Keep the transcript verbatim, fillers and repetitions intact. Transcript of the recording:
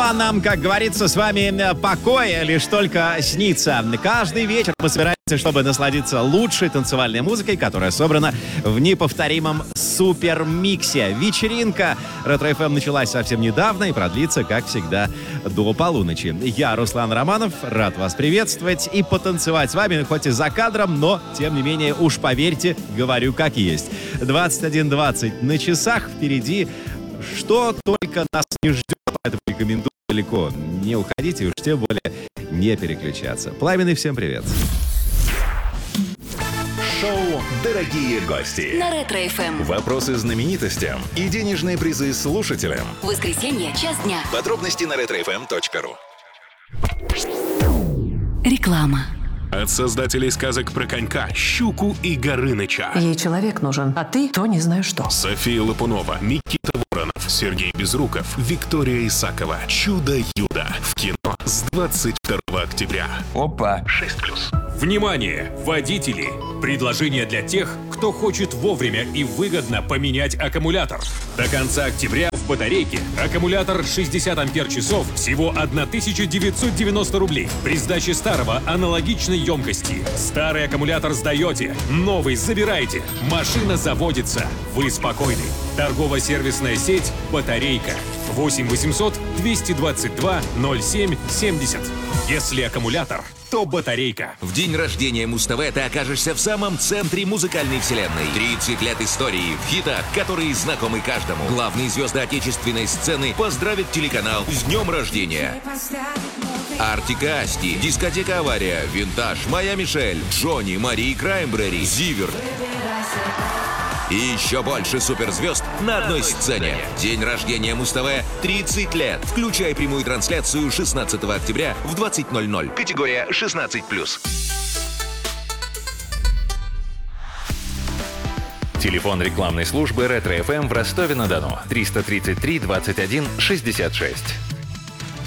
а нам, как говорится, с вами покоя лишь только снится. Каждый вечер мы собираемся, чтобы насладиться лучшей танцевальной музыкой, которая собрана в неповторимом супермиксе. Вечеринка Ретро-эф эм началась совсем недавно и продлится, как всегда, до полуночи. Я, Руслан Романов, рад вас приветствовать и потанцевать с вами, хоть и за кадром, но, тем не менее, уж поверьте, говорю как есть. двадцать один двадцать на часах, впереди что только нас не ждет, поэтому рекомендую далеко не уходить и уж тем более не переключаться. Пламенный, всем привет. Шоу «Дорогие гости» на Ретро-эф эм. Вопросы знаменитостям и денежные призы слушателям. Воскресенье, час дня. Подробности на ретро эф эм точка ру. Реклама. От создателей сказок про конька, щуку и Горыныча. Ей человек нужен, а ты то не знаю что. София Лопунова, Никита Воронов, Сергей Безруков, Виктория Исакова. Чудо-юдо в кино с двадцать второго октября. Опа! шесть плюс. Внимание, водители! Предложение для тех, кто хочет вовремя и выгодно поменять аккумулятор. До конца октября в батарейке аккумулятор шестьдесят ампер-часов всего тысяча девятьсот девяносто рублей. При сдаче старого аналогичной емкости. Старый аккумулятор сдаете, новый забираете. Машина заводится. Вы спокойны. Торгово-сервисная сеть «Батарейка». восемь восемьсот двести двадцать два ноль семь семьдесят. Если аккумулятор, то батарейка. В день рождения Муз-ТВ ты окажешься в самом центре музыкальной вселенной. тридцать лет истории в хитах, которые знакомы каждому. Главные звезды отечественной сцены поздравят телеканал с днем рождения. Артик и Асти, Дискотека Авария, Винтаж, Моя Мишель, Джонни, Мари Краймбрери, Зиверт. И еще больше суперзвезд на одной сцене. День рождения Муз-ТВ тридцать лет. Включай прямую трансляцию шестнадцатого октября в двадцать ноль ноль. Категория шестнадцать плюс. Телефон рекламной службы Ретро-эф эм в Ростове-на-Дону триста тридцать три двадцать один шестьдесят шесть.